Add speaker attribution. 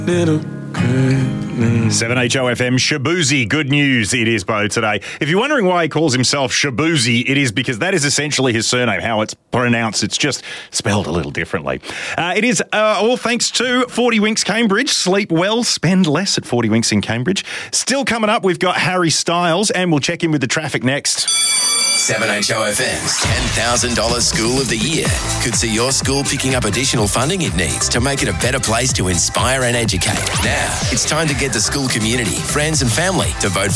Speaker 1: 7HOFM, Shaboozey. Good news, it is, Bo, today. If you're wondering why he calls himself Shaboozey, it is because that is essentially his surname. How it's pronounced, it's just spelled a little differently. It is all thanks to 40 Winks Cambridge. Sleep well, spend less at 40 Winks in Cambridge. Still coming up, we've got Harry Styles, and we'll check in with the traffic next.
Speaker 2: 7HOFM's $10,000 School of the Year could see your school picking up additional funding it needs to make it a better place to inspire and educate. Now, it's time to get the school community, friends and family to vote